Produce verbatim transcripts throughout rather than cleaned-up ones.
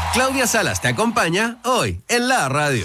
Claudia Salas te acompaña hoy en la radio.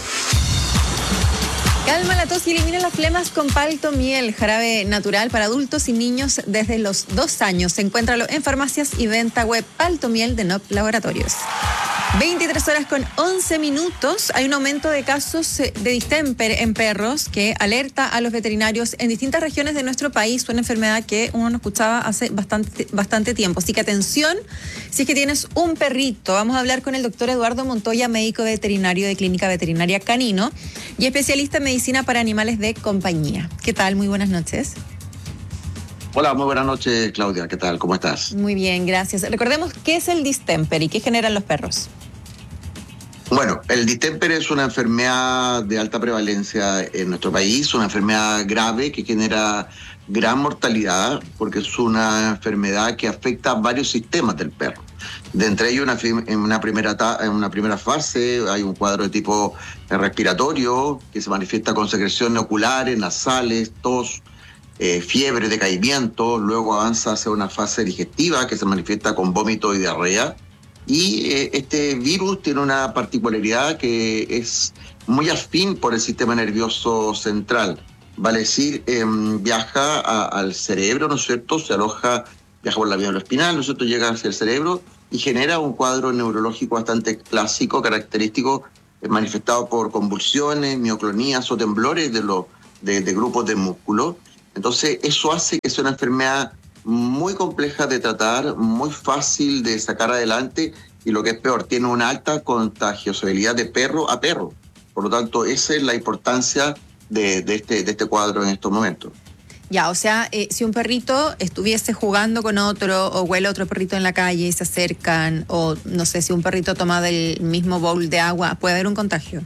Calma la tos y elimina las flemas con Palto Miel, jarabe natural para adultos y niños desde los dos años. Encuéntralo en farmacias y venta web. Palto Miel de N O P Laboratorios. veintitrés horas con once minutos. Hay un aumento de casos de distemper en perros que alerta a los veterinarios en distintas regiones de nuestro país. Una enfermedad que uno no escuchaba hace bastante, bastante tiempo. Así que atención, si es que tienes un perrito. Vamos a hablar con el doctor Eduardo Montoya, médico veterinario de Clínica Veterinaria Canino y especialista en medicina para animales de compañía. ¿Qué tal? Muy buenas noches. Hola, muy buenas noches, Claudia. ¿Qué tal? ¿Cómo estás? Muy bien, gracias. Recordemos qué es el distemper y qué generan los perros. Bueno, el distemper es una enfermedad de alta prevalencia en nuestro país, una enfermedad grave que genera gran mortalidad porque es una enfermedad que afecta a varios sistemas del perro. De entre ellos, una, en, una primera en una primera fase hay un cuadro de tipo respiratorio que se manifiesta con secreciones oculares, nasales, tos, eh, fiebre, decaimiento. Luego avanza hacia una fase digestiva que se manifiesta con vómito y diarrea. Y eh, este virus tiene una particularidad que es muy afín por el sistema nervioso central. Vale decir, eh, viaja a, al cerebro, ¿no es cierto? Se aloja, viaja por la vía espinal, ¿no es cierto? Llega hacia el cerebro y genera un cuadro neurológico bastante clásico, característico, eh, manifestado por convulsiones, mioclonías o temblores de, lo, de, de grupos de músculo. Entonces, eso hace que sea una enfermedad muy compleja de tratar, muy fácil de sacar adelante y lo que es peor, tiene una alta contagiosabilidad de perro a perro. Por lo tanto, esa es la importancia de, de, este, de este cuadro en estos momentos. Ya, o sea, eh, si un perrito estuviese jugando con otro o huele a otro perrito en la calle y se acercan, o no sé, si un perrito toma del mismo bowl de agua, ¿puede haber un contagio?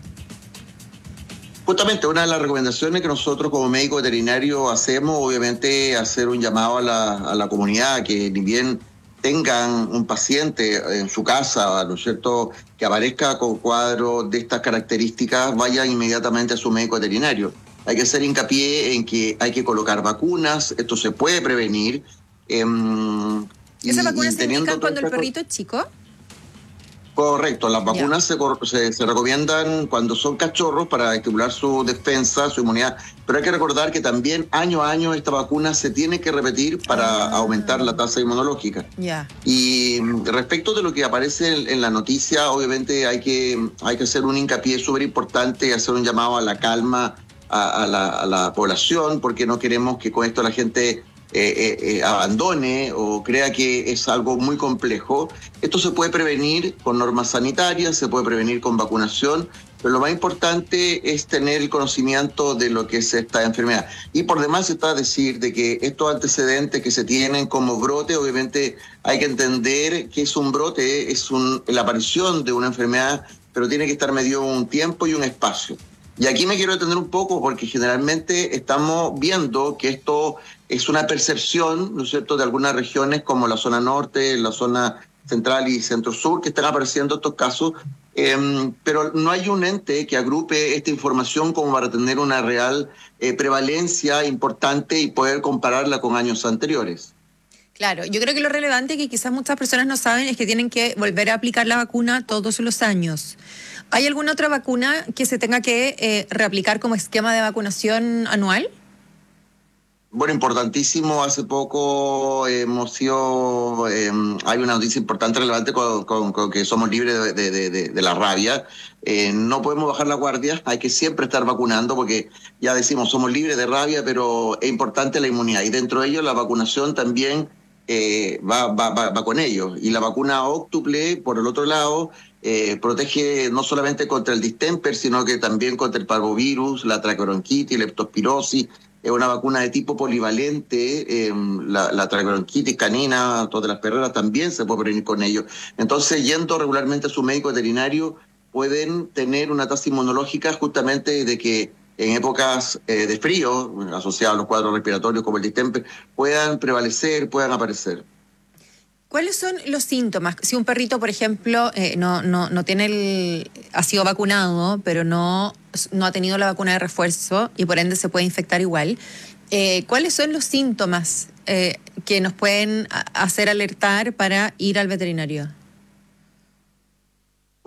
Justamente una de las recomendaciones que nosotros como médico veterinario hacemos, obviamente, hacer un llamado a la, a la comunidad que ni bien tengan un paciente en su casa, ¿no es cierto?, que aparezca con cuadros de estas características, vayan inmediatamente a su médico veterinario. Hay que hacer hincapié en que hay que colocar vacunas, esto se puede prevenir. Eh, ¿Esa vacuna se indica cuando el perrito es chico? Correcto, las vacunas se, se, se recomiendan cuando son cachorros para estimular su defensa, su inmunidad, pero hay que recordar que también año a año esta vacuna se tiene que repetir para ah. aumentar la tasa inmunológica. Yeah. Y respecto de lo que aparece en, en la noticia, obviamente hay que, hay que hacer un hincapié súper importante y hacer un llamado a la calma a, a, la, a la población, porque no queremos que con esto la gente Eh, eh, eh, abandone o crea que es algo muy complejo. Esto se puede prevenir con normas sanitarias, se puede prevenir con vacunación, pero lo más importante es tener el conocimiento de lo que es esta enfermedad. Y por demás está a decir de que estos antecedentes que se tienen como brote, obviamente hay que entender que es un brote, es un, la aparición de una enfermedad, pero tiene que estar medido un tiempo y un espacio. Y aquí me quiero detener un poco porque generalmente estamos viendo que esto es una percepción, ¿no es cierto?, de algunas regiones como la zona norte, la zona central y centro-sur, que están apareciendo estos casos, eh, pero no hay un ente que agrupe esta información como para tener una real eh, prevalencia importante y poder compararla con años anteriores. Claro, yo creo que lo relevante que quizás muchas personas no saben es que tienen que volver a aplicar la vacuna todos los años. ¿Hay alguna otra vacuna que se tenga que eh, reaplicar como esquema de vacunación anual? Bueno, importantísimo. Hace poco hemos sido, eh, hay una noticia importante, relevante, con, con, con que somos libres de, de, de, de la rabia. Eh, no podemos bajar la guardia, hay que siempre estar vacunando porque ya decimos, somos libres de rabia, pero es importante la inmunidad. Y dentro de ello la vacunación también eh, va, va, va, va con ello. Y la vacuna óctuple, por el otro lado, eh, protege no solamente contra el distemper, sino que también contra el parvovirus, la traqueobronquitis, la leptospirosis. Es una vacuna de tipo polivalente, eh, la, la traqueobronquitis canina, todas las perreras también se puede prevenir con ello. Entonces, yendo regularmente a su médico veterinario, pueden tener una tasa inmunológica justamente de que en épocas eh, de frío, asociados a los cuadros respiratorios como el distemper, puedan prevalecer, puedan aparecer. ¿Cuáles son los síntomas? Si un perrito, por ejemplo, eh, no, no, no tiene el, ha sido vacunado, pero no, no ha tenido la vacuna de refuerzo y por ende se puede infectar igual, eh, ¿cuáles son los síntomas eh, que nos pueden hacer alertar para ir al veterinario?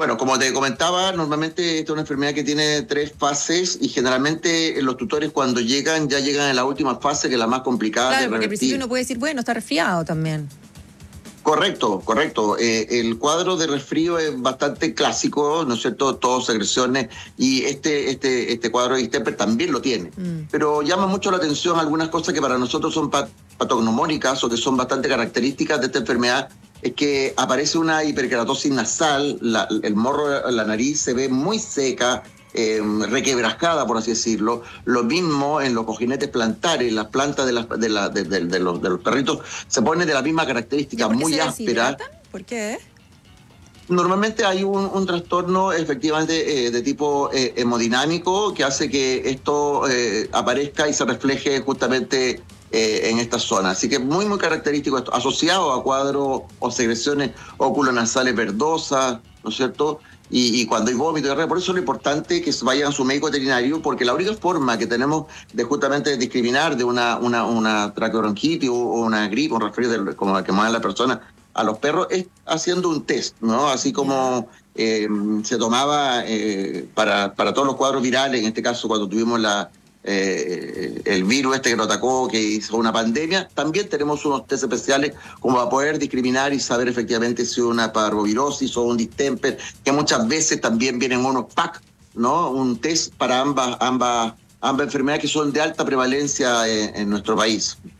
Bueno, como te comentaba, normalmente esta es una enfermedad que tiene tres fases y generalmente los tutores cuando llegan, ya llegan en la última fase, que es la más complicada Claro, de porque al revertir. principio uno puede decir, bueno, está resfriado también. Correcto, correcto. Eh, el cuadro de resfrío es bastante clásico, ¿no es cierto? Todos secreciones, y este, este, este cuadro de distemper también lo tiene. Mm. Pero llama mucho la atención algunas cosas que para nosotros son pat- patognomónicas o que son bastante características de esta enfermedad. Es que aparece una hiperkeratosis nasal, la, el morro, la nariz se ve muy seca, eh, requebrajada, por así decirlo. Lo mismo en los cojinetes plantares, las plantas de, las, de, la, de, de, de, los, de los perritos se ponen de la misma característica, muy áspera. ¿Por qué? Normalmente hay un, un trastorno efectivamente eh, de tipo eh, hemodinámico que hace que esto eh, aparezca y se refleje justamente Eh, en esta zona. Así que muy, muy característico esto, asociado a cuadros o secreciones oculonasales verdosas, ¿no es cierto? Y, y cuando hay vómito y diarrea, por eso es lo importante que vayan a su médico veterinario, porque la única forma que tenemos de justamente discriminar de una, una, una traqueobronquitis o una gripe, un resfriado como la que mueve a la persona, a los perros, es haciendo un test, ¿no? Así como eh, se tomaba eh, para, para todos los cuadros virales, en este caso cuando tuvimos la Eh, el virus este que nos atacó, que hizo una pandemia, también tenemos unos test especiales como para poder discriminar y saber efectivamente si es una parvovirosis o un distemper, que muchas veces también vienen unos pack, ¿no? Un test para ambas, ambas, ambas enfermedades que son de alta prevalencia en, en nuestro país.